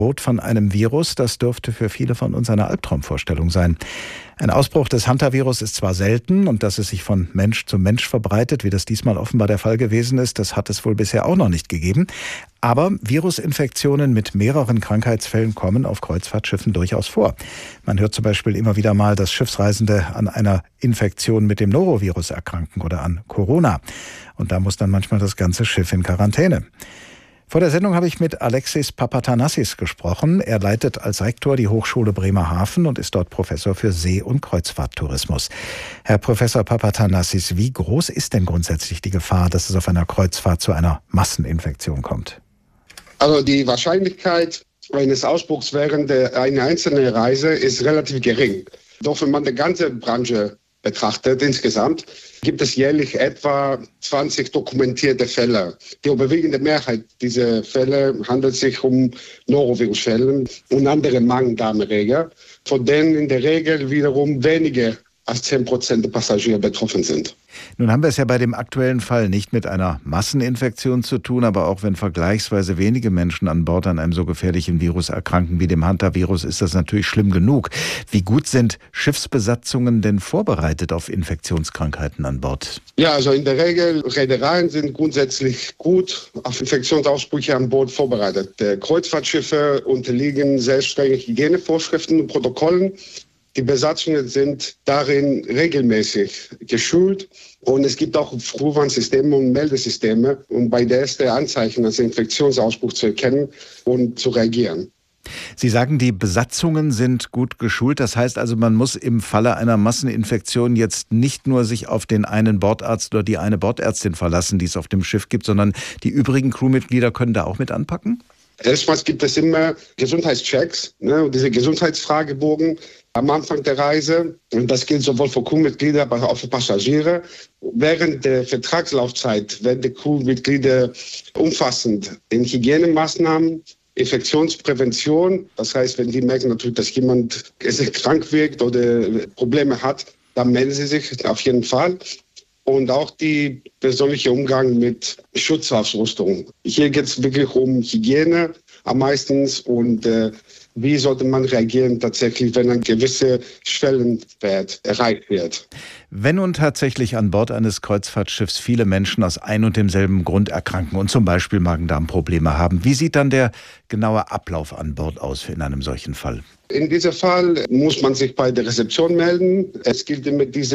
von einem Virus, das dürfte für viele von uns eine Albtraumvorstellung sein. Ein Ausbruch des Hantavirus ist zwar selten und dass es sich von Mensch zu Mensch verbreitet, wie das diesmal offenbar der Fall gewesen ist, das hat es wohl bisher auch noch nicht gegeben. Aber Virusinfektionen mit mehreren Krankheitsfällen kommen auf Kreuzfahrtschiffen durchaus vor. Man hört zum Beispiel immer wieder mal, dass Schiffsreisende an einer Infektion mit dem Norovirus erkranken oder an Corona. Und da muss dann manchmal das ganze Schiff in Quarantäne. Vor der Sendung habe ich mit Alexis Papatanassis gesprochen. Er leitet als Rektor die Hochschule Bremerhaven und ist dort Professor für See- und Kreuzfahrttourismus. Herr Professor Papatanassis, wie groß ist denn grundsätzlich die Gefahr, dass es auf einer Kreuzfahrt zu einer Masseninfektion kommt? Also die Wahrscheinlichkeit eines Ausbruchs während einer einzelnen Reise ist relativ gering. Doch wenn man die ganze Branche betrachtet insgesamt, gibt es jährlich etwa 20 dokumentierte Fälle. Die überwiegende Mehrheit dieser Fälle handelt sich um Norovirus-Fälle und andere Magen-Darm-Erreger, von denen in der Regel wiederum weniger als 10% der Passagiere betroffen sind. Nun haben wir es ja bei dem aktuellen Fall nicht mit einer Masseninfektion zu tun, aber auch wenn vergleichsweise wenige Menschen an Bord an einem so gefährlichen Virus erkranken wie dem Hantavirus, ist das natürlich schlimm genug. Wie gut sind Schiffsbesatzungen denn vorbereitet auf Infektionskrankheiten an Bord? Ja, also in der Regel, Reedereien sind grundsätzlich gut auf Infektionsausbrüche an Bord vorbereitet. Kreuzfahrtschiffe unterliegen sehr strengen Hygienevorschriften und Protokollen. Die Besatzungen sind darin regelmäßig geschult und es gibt auch Frühwarnsysteme und Meldesysteme, um bei der ersten Anzeichen als Infektionsausbruch zu erkennen und zu reagieren. Sie sagen, die Besatzungen sind gut geschult. Das heißt also, man muss im Falle einer Masseninfektion jetzt nicht nur sich auf den einen Bordarzt oder die eine Bordärztin verlassen, die es auf dem Schiff gibt, sondern die übrigen Crewmitglieder können da auch mit anpacken? Erstmals gibt es immer Gesundheitschecks, und diese Gesundheitsfragebogen am Anfang der Reise. Und das gilt sowohl für Crewmitglieder, aber auch für Passagiere. Während der Vertragslaufzeit werden die Crewmitglieder umfassend in Hygienemaßnahmen, Infektionsprävention. Das heißt, wenn die merken natürlich, dass jemand krank wirkt oder Probleme hat, dann melden sie sich auf jeden Fall. Und auch die persönliche Umgang mit Schutzausrüstung. Hier geht es wirklich um Hygiene am meisten und wie sollte man reagieren tatsächlich, wenn ein gewisser Schwellenwert erreicht wird. Wenn nun tatsächlich an Bord eines Kreuzfahrtschiffs viele Menschen aus ein und demselben Grund erkranken und zum Beispiel Magen-Darm-Probleme haben, wie sieht dann der genaue Ablauf an Bord aus in einem solchen Fall? In diesem Fall muss man sich bei der Rezeption melden. Es gilt immer diese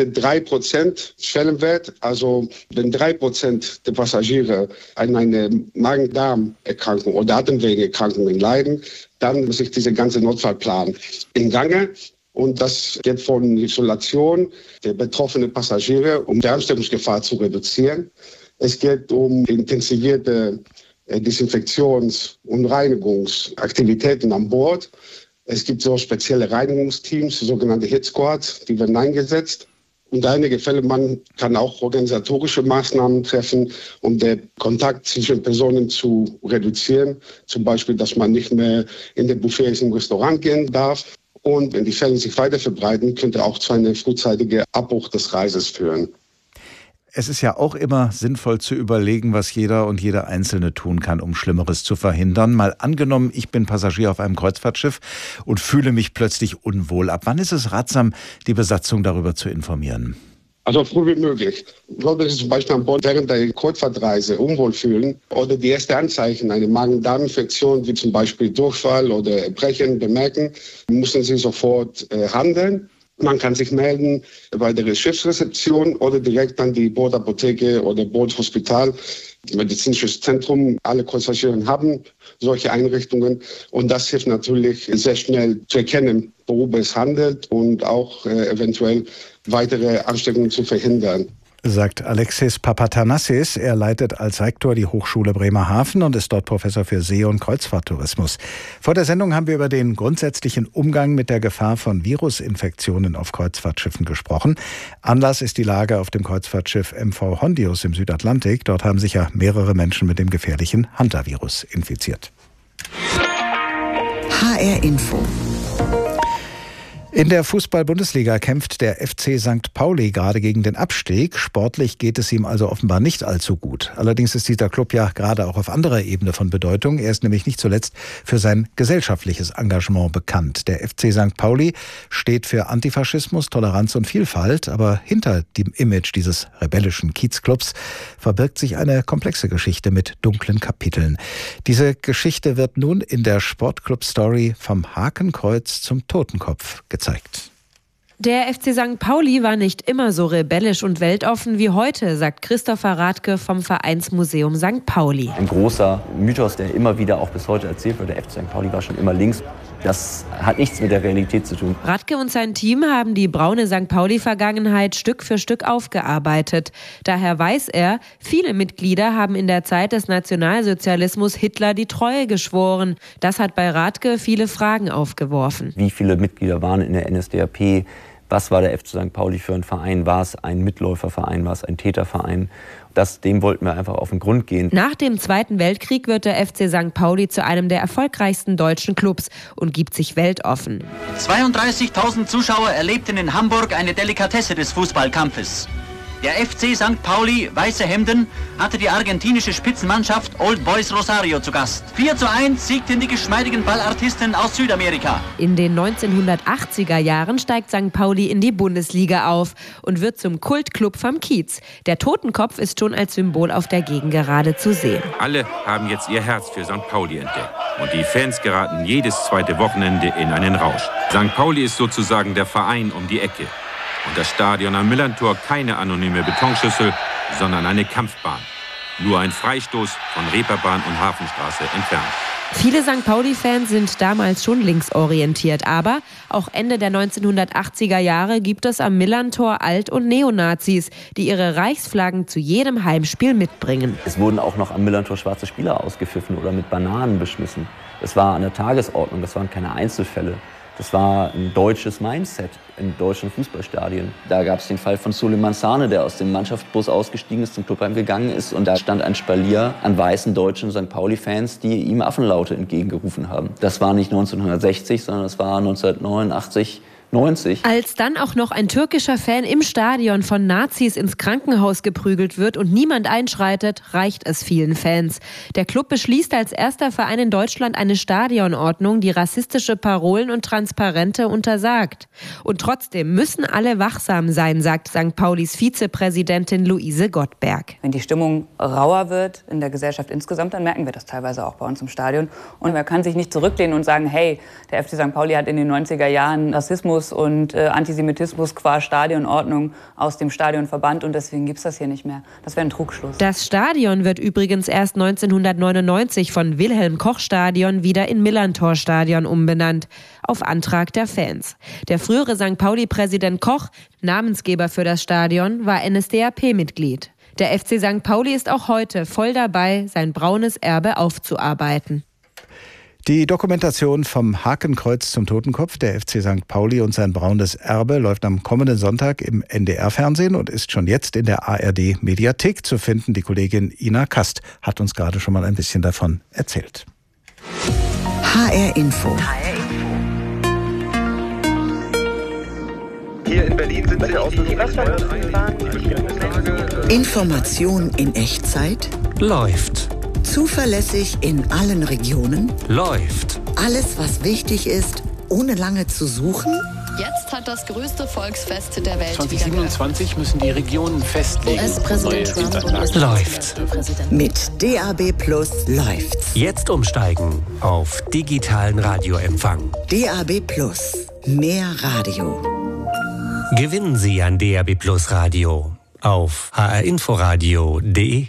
3% Schwellenwert. Also wenn 3% der Passagiere an eine Magen-Darm-Erkrankung oder Atemwegeerkrankungen leiden, dann muss sich dieser ganze Notfallplan in Gange. Und das geht von Isolation der betroffenen Passagiere, um die Ansteckungsgefahr zu reduzieren. Es geht um intensivierte Desinfektions- und Reinigungsaktivitäten an Bord. Es gibt so spezielle Reinigungsteams, sogenannte Hit Squads, die werden eingesetzt. Und in einigen Fällen man kann auch organisatorische Maßnahmen treffen, um den Kontakt zwischen Personen zu reduzieren. Zum Beispiel, dass man nicht mehr in den Buffets im Restaurant gehen darf. Und wenn die Fälle sich weiter verbreiten, könnte auch zu einem frühzeitigen Abbruch des Reises führen. Es ist ja auch immer sinnvoll zu überlegen, was jeder und jede Einzelne tun kann, um Schlimmeres zu verhindern. Mal angenommen, ich bin Passagier auf einem Kreuzfahrtschiff und fühle mich plötzlich unwohl. Ab wann ist es ratsam, die Besatzung darüber zu informieren? Also früh wie möglich. Sollte sich zum Beispiel an Bord während der Kreuzfahrtreise unwohl fühlen oder die ersten Anzeichen einer Magen-Darm-Infektion, wie zum Beispiel Durchfall oder Erbrechen, bemerken, müssen Sie sofort handeln. Man kann sich melden bei der Schiffsrezeption oder direkt an die Bordapotheke oder Bordhospital, medizinisches Zentrum. Alle Kreuzfahrtschiffe haben solche Einrichtungen und das hilft natürlich sehr schnell zu erkennen, worüber es handelt und auch eventuell weitere Ansteckungen zu verhindern. Sagt Alexis Papatanassis. Er leitet als Rektor die Hochschule Bremerhaven und ist dort Professor für See- und Kreuzfahrttourismus. Vor der Sendung haben wir über den grundsätzlichen Umgang mit der Gefahr von Virusinfektionen auf Kreuzfahrtschiffen gesprochen. Anlass ist die Lage auf dem Kreuzfahrtschiff MV Hondius im Südatlantik. Dort haben sich ja mehrere Menschen mit dem gefährlichen Hantavirus infiziert. HR Info. In der Fußball-Bundesliga kämpft der FC St. Pauli gerade gegen den Abstieg. Sportlich geht es ihm also offenbar nicht allzu gut. Allerdings ist dieser Club ja gerade auch auf anderer Ebene von Bedeutung. Er ist nämlich nicht zuletzt für sein gesellschaftliches Engagement bekannt. Der FC St. Pauli steht für Antifaschismus, Toleranz und Vielfalt. Aber hinter dem Image dieses rebellischen Kiezclubs verbirgt sich eine komplexe Geschichte mit dunklen Kapiteln. Diese Geschichte wird nun in der Sportclub-Story vom Hakenkreuz zum Totenkopf gezeigt. Der FC St. Pauli war nicht immer so rebellisch und weltoffen wie heute, sagt Christopher Radke vom Vereinsmuseum St. Pauli. Ein großer Mythos, der immer wieder auch bis heute erzählt wird, der FC St. Pauli war schon immer links. Das hat nichts mit der Realität zu tun. Radke und sein Team haben die braune St. Pauli-Vergangenheit Stück für Stück aufgearbeitet. Daher weiß er, viele Mitglieder haben in der Zeit des Nationalsozialismus Hitler die Treue geschworen. Das hat bei Radke viele Fragen aufgeworfen. Wie viele Mitglieder waren in der NSDAP? Was war der FC St. Pauli für ein Verein? War es ein Mitläuferverein? War es ein Täterverein? Dem wollten wir einfach auf den Grund gehen. Nach dem Zweiten Weltkrieg wird der FC St. Pauli zu einem der erfolgreichsten deutschen Clubs und gibt sich weltoffen. 32.000 Zuschauer erlebten in Hamburg eine Delikatesse des Fußballkampfes. Der FC St. Pauli, Weiße Hemden, hatte die argentinische Spitzenmannschaft Old Boys Rosario zu Gast. 4:1 siegten die geschmeidigen Ballartisten aus Südamerika. In den 1980er Jahren steigt St. Pauli in die Bundesliga auf und wird zum Kultclub vom Kiez. Der Totenkopf ist schon als Symbol auf der Gegengerade zu sehen. Alle haben jetzt ihr Herz für St. Pauli entdeckt. Und die Fans geraten jedes zweite Wochenende in einen Rausch. St. Pauli ist sozusagen der Verein um die Ecke. Und das Stadion am Millerntor keine anonyme Betonschüssel, sondern eine Kampfbahn. Nur ein Freistoß von Reeperbahn und Hafenstraße entfernt. Viele St. Pauli-Fans sind damals schon linksorientiert, aber auch Ende der 1980er Jahre gibt es am Millerntor Alt- und Neonazis, die ihre Reichsflaggen zu jedem Heimspiel mitbringen. Es wurden auch noch am Millerntor schwarze Spieler ausgepfiffen oder mit Bananen beschmissen. Das war an der Tagesordnung, das waren keine Einzelfälle. Das war ein deutsches Mindset in deutschen Fußballstadien. Da gab es den Fall von Suleiman Sane, der aus dem Mannschaftsbus ausgestiegen ist, zum Clubheim gegangen ist. Und da stand ein Spalier an weißen deutschen St. Pauli-Fans, die ihm Affenlaute entgegengerufen haben. Das war nicht 1960, sondern das war 1989, 90. Als dann auch noch ein türkischer Fan im Stadion von Nazis ins Krankenhaus geprügelt wird und niemand einschreitet, reicht es vielen Fans. Der Club beschließt als erster Verein in Deutschland eine Stadionordnung, die rassistische Parolen und Transparente untersagt. Und trotzdem müssen alle wachsam sein, sagt St. Paulis Vizepräsidentin Luise Gottberg. Wenn die Stimmung rauer wird in der Gesellschaft insgesamt, dann merken wir das teilweise auch bei uns im Stadion. Und man kann sich nicht zurücklehnen und sagen, hey, der FC St. Pauli hat in den 90er Jahren Rassismus und Antisemitismus qua Stadionordnung aus dem Stadion verbannt und deswegen gibt es das hier nicht mehr. Das wäre ein Trugschluss. Das Stadion wird übrigens erst 1999 von Wilhelm-Koch-Stadion wieder in Millerntor-Stadion umbenannt, auf Antrag der Fans. Der frühere St. Pauli-Präsident Koch, Namensgeber für das Stadion, war NSDAP-Mitglied. Der FC St. Pauli ist auch heute voll dabei, sein braunes Erbe aufzuarbeiten. Die Dokumentation vom Hakenkreuz zum Totenkopf, der FC St. Pauli und sein braunes Erbe, läuft am kommenden Sonntag im NDR-Fernsehen und ist schon jetzt in der ARD-Mediathek zu finden. Die Kollegin Ina Kast hat uns gerade schon mal ein bisschen davon erzählt. HR Info. Hier in Berlin sind Sie Information in Echtzeit. Läuft. Zuverlässig in allen Regionen. Läuft. Alles, was wichtig ist, ohne lange zu suchen. Jetzt hat das größte Volksfest der Welt 2027 müssen die Regionen festlegen. US-Präsident Trump läuft. Mit DAB+ läuft's. Jetzt umsteigen auf digitalen Radioempfang. DAB+. Mehr Radio. Gewinnen Sie ein DAB+ Radio auf hrinforadio.de.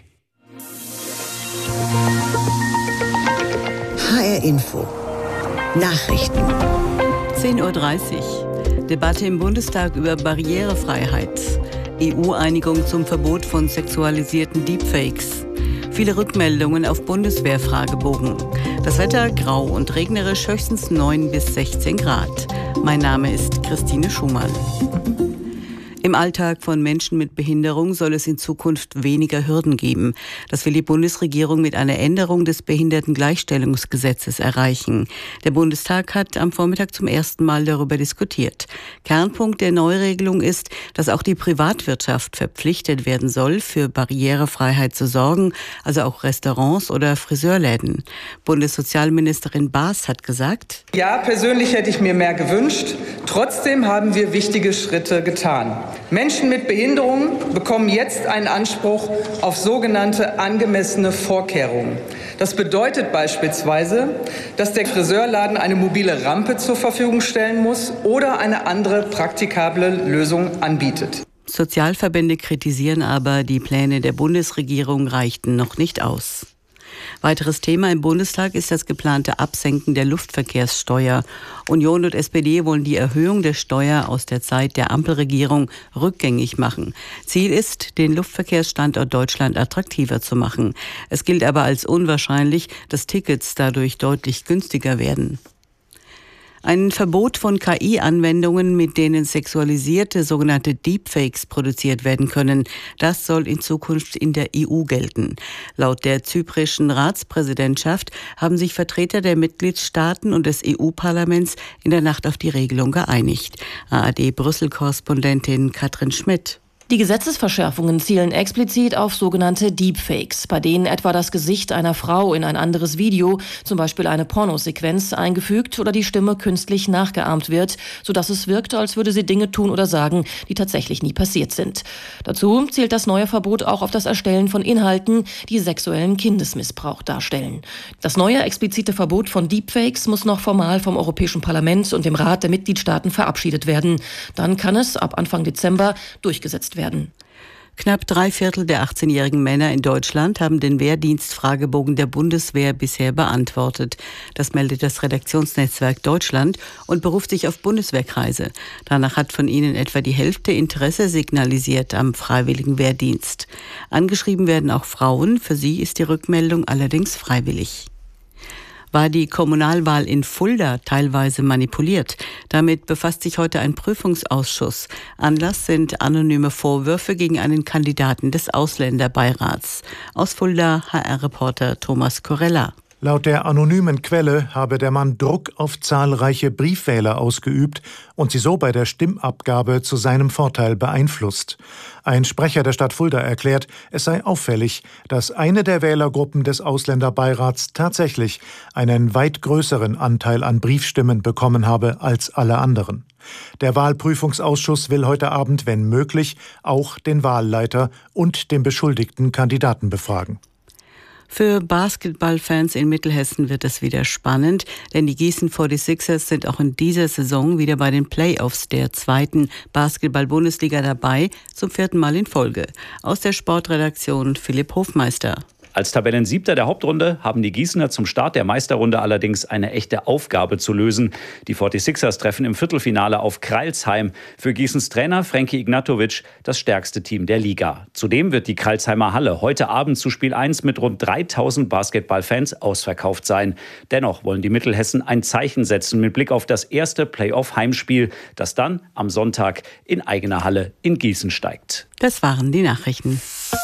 HR Info. Nachrichten. 10:30 Uhr. Debatte im Bundestag über Barrierefreiheit. EU-Einigung zum Verbot von sexualisierten Deepfakes. Viele Rückmeldungen auf Bundeswehr-Fragebogen. Das Wetter grau und regnerisch, höchstens 9 bis 16 Grad. Mein Name ist Christine Schumann. Im Alltag von Menschen mit Behinderung soll es in Zukunft weniger Hürden geben. Das will die Bundesregierung mit einer Änderung des Behindertengleichstellungsgesetzes erreichen. Der Bundestag hat am Vormittag zum ersten Mal darüber diskutiert. Kernpunkt der Neuregelung ist, dass auch die Privatwirtschaft verpflichtet werden soll, für Barrierefreiheit zu sorgen, also auch Restaurants oder Friseurläden. Bundessozialministerin Baas hat gesagt: Ja, persönlich hätte ich mir mehr gewünscht. Trotzdem haben wir wichtige Schritte getan. Menschen mit Behinderungen bekommen jetzt einen Anspruch auf sogenannte angemessene Vorkehrungen. Das bedeutet beispielsweise, dass der Friseurladen eine mobile Rampe zur Verfügung stellen muss oder eine andere praktikable Lösung anbietet. Sozialverbände kritisieren aber, die Pläne der Bundesregierung reichten noch nicht aus. Weiteres Thema im Bundestag ist das geplante Absenken der Luftverkehrssteuer. Union und SPD wollen die Erhöhung der Steuer aus der Zeit der Ampelregierung rückgängig machen. Ziel ist, den Luftverkehrsstandort Deutschland attraktiver zu machen. Es gilt aber als unwahrscheinlich, dass Tickets dadurch deutlich günstiger werden. Ein Verbot von KI-Anwendungen, mit denen sexualisierte sogenannte Deepfakes produziert werden können, das soll in Zukunft in der EU gelten. Laut der zyprischen Ratspräsidentschaft haben sich Vertreter der Mitgliedstaaten und des EU-Parlaments in der Nacht auf die Regelung geeinigt. ARD-Brüssel-Korrespondentin Katrin Schmidt. Die Gesetzesverschärfungen zielen explizit auf sogenannte Deepfakes, bei denen etwa das Gesicht einer Frau in ein anderes Video, zum Beispiel eine Pornosequenz, eingefügt oder die Stimme künstlich nachgeahmt wird, sodass es wirkt, als würde sie Dinge tun oder sagen, die tatsächlich nie passiert sind. Dazu zielt das neue Verbot auch auf das Erstellen von Inhalten, die sexuellen Kindesmissbrauch darstellen. Das neue explizite Verbot von Deepfakes muss noch formal vom Europäischen Parlament und dem Rat der Mitgliedstaaten verabschiedet werden. Dann kann es ab Anfang Dezember durchgesetzt werden. Knapp 3/4 der 18-jährigen Männer in Deutschland haben den Wehrdienstfragebogen der Bundeswehr bisher beantwortet. Das meldet das Redaktionsnetzwerk Deutschland und beruft sich auf Bundeswehrkreise. Danach hat von ihnen etwa die Hälfte Interesse signalisiert am freiwilligen Wehrdienst. Angeschrieben werden auch Frauen, für sie ist die Rückmeldung allerdings freiwillig. War die Kommunalwahl in Fulda teilweise manipuliert? Damit befasst sich heute ein Prüfungsausschuss. Anlass sind anonyme Vorwürfe gegen einen Kandidaten des Ausländerbeirats. Aus Fulda HR-Reporter Thomas Corella. Laut der anonymen Quelle habe der Mann Druck auf zahlreiche Briefwähler ausgeübt und sie so bei der Stimmabgabe zu seinem Vorteil beeinflusst. Ein Sprecher der Stadt Fulda erklärt, es sei auffällig, dass eine der Wählergruppen des Ausländerbeirats tatsächlich einen weit größeren Anteil an Briefstimmen bekommen habe als alle anderen. Der Wahlprüfungsausschuss will heute Abend, wenn möglich, auch den Wahlleiter und den beschuldigten Kandidaten befragen. Für Basketballfans in Mittelhessen wird es wieder spannend, denn die Gießen 46ers sind auch in dieser Saison wieder bei den Playoffs der 2. Basketball-Bundesliga dabei, zum 4. Mal in Folge. Aus der Sportredaktion Philipp Hofmeister. Als Tabellensiebter der Hauptrunde haben die Gießener zum Start der Meisterrunde allerdings eine echte Aufgabe zu lösen. Die 46ers treffen im Viertelfinale auf Crailsheim. Für Gießens Trainer Frankie Ignatovic das stärkste Team der Liga. Zudem wird die Crailsheimer Halle heute Abend zu Spiel 1 mit rund 3000 Basketballfans ausverkauft sein. Dennoch wollen die Mittelhessen ein Zeichen setzen mit Blick auf das erste Playoff-Heimspiel, das dann am Sonntag in eigener Halle in Gießen steigt. Das waren die Nachrichten.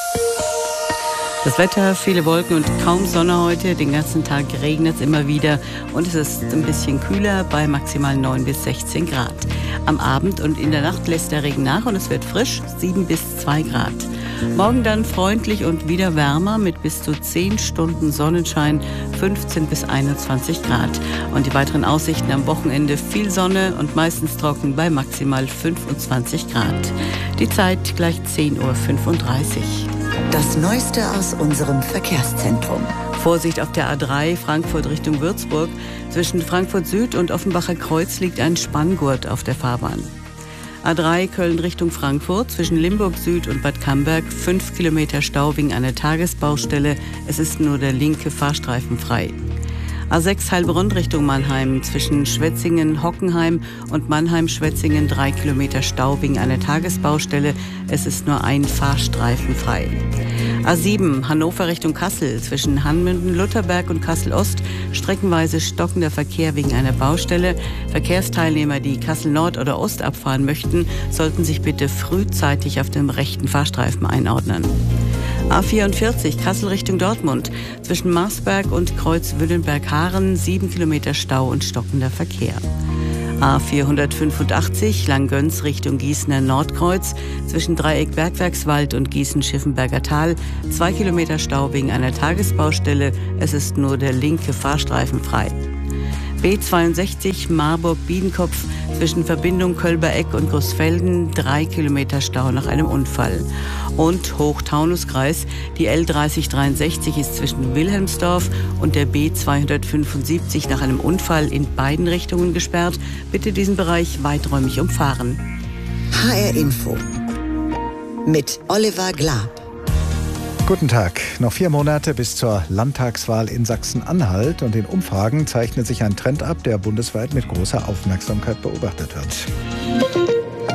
Das Wetter, viele Wolken und kaum Sonne heute. Den ganzen Tag regnet es immer wieder und es ist ein bisschen kühler bei maximal 9 bis 16 Grad. Am Abend und in der Nacht lässt der Regen nach und es wird frisch, 7 bis 2 Grad. Morgen dann freundlich und wieder wärmer mit bis zu 10 Stunden Sonnenschein, 15 bis 21 Grad. Und die weiteren Aussichten am Wochenende: viel Sonne und meistens trocken bei maximal 25 Grad. Die Zeit gleich 10:35 Uhr. Das Neueste aus unserem Verkehrszentrum. Vorsicht auf der A3 Frankfurt Richtung Würzburg. Zwischen Frankfurt Süd und Offenbacher Kreuz liegt ein Spanngurt auf der Fahrbahn. A3 Köln Richtung Frankfurt. Zwischen Limburg Süd und Bad Camberg 5 Kilometer Stau wegen einer Tagesbaustelle. Es ist nur der linke Fahrstreifen frei. A6 Heilbronn Richtung Mannheim. Zwischen Schwetzingen-Hockenheim und Mannheim-Schwetzingen 3 Kilometer Stau wegen einer Tagesbaustelle. Es ist nur ein Fahrstreifen frei. A7 Hannover Richtung Kassel zwischen Hanmünden, Lutherberg und Kassel-Ost streckenweise stockender Verkehr wegen einer Baustelle. Verkehrsteilnehmer, die Kassel-Nord oder Ost abfahren möchten, sollten sich bitte frühzeitig auf dem rechten Fahrstreifen einordnen. A44 Kassel Richtung Dortmund zwischen Marsberg und Kreuz Willenberg-Haaren 7 Kilometer Stau und stockender Verkehr. A485 Langgöns Richtung Gießener Nordkreuz zwischen Dreieck Bergwerkswald und Gießen-Schiffenberger Tal 2 Kilometer Stau wegen einer Tagesbaustelle. Es ist nur der linke Fahrstreifen frei. B62 Marburg-Biedenkopf zwischen Verbindung Kölbereck und Großfelden 3 Kilometer Stau nach einem Unfall. Und Hochtaunuskreis, die L3063 ist zwischen Wilhelmsdorf und der B275 nach einem Unfall in beiden Richtungen gesperrt. Bitte diesen Bereich weiträumig umfahren. HR Info mit Oliver Glab. Guten Tag. Noch 4 Monate bis zur Landtagswahl in Sachsen-Anhalt und in Umfragen zeichnet sich ein Trend ab, der bundesweit mit großer Aufmerksamkeit beobachtet wird.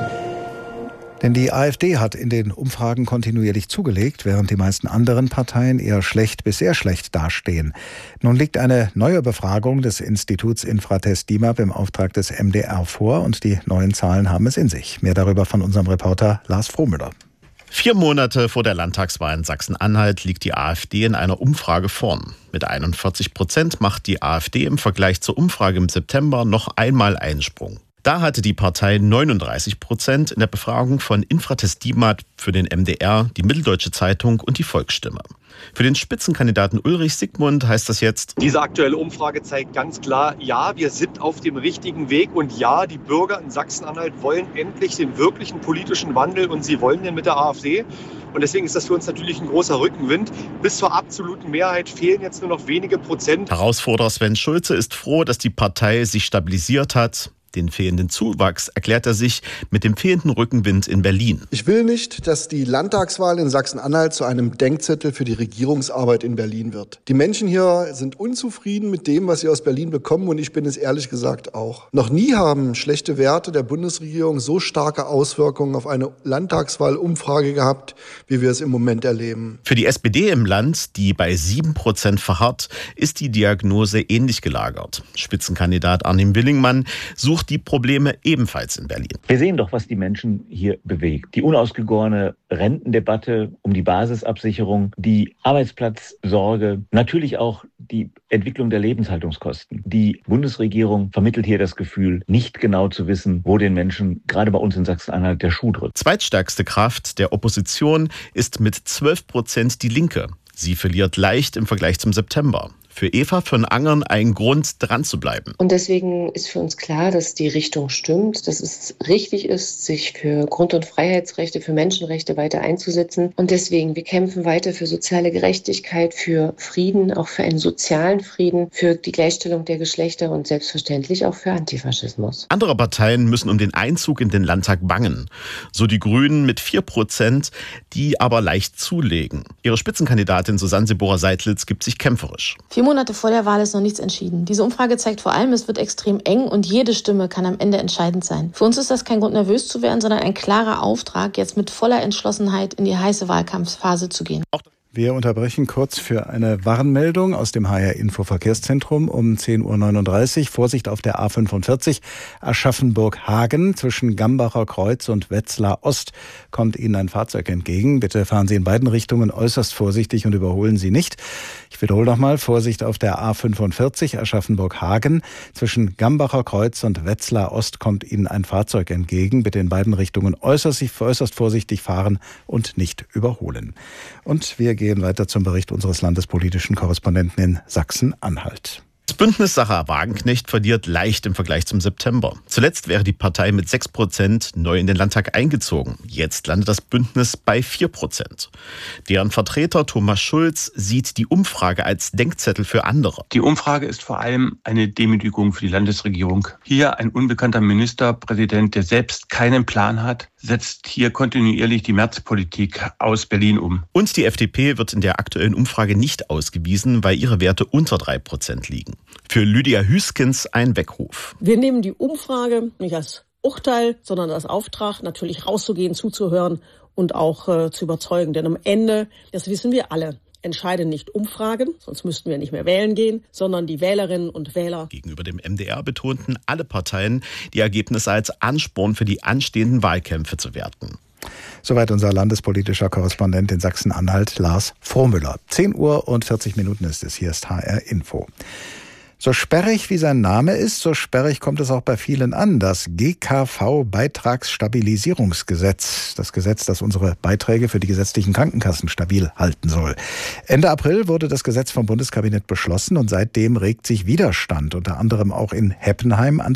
Denn die AfD hat in den Umfragen kontinuierlich zugelegt, während die meisten anderen Parteien eher schlecht bis sehr schlecht dastehen. Nun liegt eine neue Befragung des Instituts Infratest DIMAP im Auftrag des MDR vor und die neuen Zahlen haben es in sich. Mehr darüber von unserem Reporter Lars Frohmüller. 4 Monate vor der Landtagswahl in Sachsen-Anhalt liegt die AfD in einer Umfrage vorn. Mit 41% macht die AfD im Vergleich zur Umfrage im September noch einmal einen Sprung. Da hatte die Partei 39% in der Befragung von Infratest DIMAP für den MDR, die Mitteldeutsche Zeitung und die Volksstimme. Für den Spitzenkandidaten Ulrich Siegmund heißt das jetzt: Diese aktuelle Umfrage zeigt ganz klar, ja, wir sind auf dem richtigen Weg und ja, die Bürger in Sachsen-Anhalt wollen endlich den wirklichen politischen Wandel und sie wollen den mit der AfD. Und deswegen ist das für uns natürlich ein großer Rückenwind. Bis zur absoluten Mehrheit fehlen jetzt nur noch wenige Prozent. Herausforderer Sven Schulze ist froh, dass die Partei sich stabilisiert hat. Den fehlenden Zuwachs erklärt er sich mit dem fehlenden Rückenwind in Berlin. Ich will nicht, dass die Landtagswahl in Sachsen-Anhalt zu einem Denkzettel für die Regierungsarbeit in Berlin wird. Die Menschen hier sind unzufrieden mit dem, was sie aus Berlin bekommen, und ich bin es ehrlich gesagt auch. Noch nie haben schlechte Werte der Bundesregierung so starke Auswirkungen auf eine Landtagswahlumfrage gehabt, wie wir es im Moment erleben. Für die SPD im Land, die bei 7% verharrt, ist die Diagnose ähnlich gelagert. Spitzenkandidat Arnim Willingmann sucht die Probleme ebenfalls in Berlin. Wir sehen doch, was die Menschen hier bewegt. Die unausgegorene Rentendebatte um die Basisabsicherung, die Arbeitsplatzsorge, natürlich auch die Entwicklung der Lebenshaltungskosten. Die Bundesregierung vermittelt hier das Gefühl, nicht genau zu wissen, wo den Menschen, gerade bei uns in Sachsen-Anhalt, der Schuh drückt. Zweitstärkste Kraft der Opposition ist mit 12% die Linke. Sie verliert leicht im Vergleich zum September. Für Eva von Angern ein Grund, dran zu bleiben. Und deswegen ist für uns klar, dass die Richtung stimmt, dass es richtig ist, sich für Grund- und Freiheitsrechte, für Menschenrechte weiter einzusetzen. Und deswegen, wir kämpfen weiter für soziale Gerechtigkeit, für Frieden, auch für einen sozialen Frieden, für die Gleichstellung der Geschlechter und selbstverständlich auch für Antifaschismus. Andere Parteien müssen um den Einzug in den Landtag bangen. So die Grünen mit 4%, die aber leicht zulegen. Ihre Spitzenkandidatin Susanne Seibora-Seidlitz gibt sich kämpferisch. 4 Monate vor der Wahl ist noch nichts entschieden. Diese Umfrage zeigt vor allem, es wird extrem eng und jede Stimme kann am Ende entscheidend sein. Für uns ist das kein Grund, nervös zu werden, sondern ein klarer Auftrag, jetzt mit voller Entschlossenheit in die heiße Wahlkampfphase zu gehen. Wir unterbrechen kurz für eine Warnmeldung aus dem HR-Info-Verkehrszentrum um 10.39 Uhr. Vorsicht auf der A45 Aschaffenburg-Hagen zwischen Gambacher Kreuz und Wetzlar Ost kommt Ihnen ein Fahrzeug entgegen. Bitte fahren Sie in beiden Richtungen äußerst vorsichtig und überholen Sie nicht. Ich wiederhole nochmal, Vorsicht auf der A45 Aschaffenburg-Hagen zwischen Gambacher Kreuz und Wetzlar Ost kommt Ihnen ein Fahrzeug entgegen. Bitte in beiden Richtungen äußerst vorsichtig fahren und nicht überholen. Und wir gehen weiter zum Bericht unseres landespolitischen Korrespondenten in Sachsen-Anhalt. Das Bündnis Sarah Wagenknecht verliert leicht im Vergleich zum September. Zuletzt wäre die Partei mit 6% neu in den Landtag eingezogen. Jetzt landet das Bündnis bei 4%. Deren Vertreter Thomas Schulz sieht die Umfrage als Denkzettel für andere. Die Umfrage ist vor allem eine Demütigung für die Landesregierung. Hier ein unbekannter Ministerpräsident, der selbst keinen Plan hat, setzt hier kontinuierlich die Märzpolitik aus Berlin um. Und die FDP wird in der aktuellen Umfrage nicht ausgewiesen, weil ihre Werte unter 3% liegen. Für Lydia Hüskens ein Weckruf. Wir nehmen die Umfrage nicht als Urteil, sondern als Auftrag, natürlich rauszugehen, zuzuhören und auch zu überzeugen. Denn am Ende, das wissen wir alle, entscheiden nicht Umfragen, sonst müssten wir nicht mehr wählen gehen, sondern die Wählerinnen und Wähler. Gegenüber dem MDR betonten alle Parteien, die Ergebnisse als Ansporn für die anstehenden Wahlkämpfe zu werten. Soweit unser landespolitischer Korrespondent in Sachsen-Anhalt, Lars Frohmüller. 10:40 ist es. Hier ist HR Info. So sperrig wie sein Name ist, so sperrig kommt es auch bei vielen an. Das GKV-Beitragsstabilisierungsgesetz. Das Gesetz, das unsere Beiträge für die gesetzlichen Krankenkassen stabil halten soll. Ende April wurde das Gesetz vom Bundeskabinett beschlossen und seitdem regt sich Widerstand, unter anderem auch in Heppenheim an der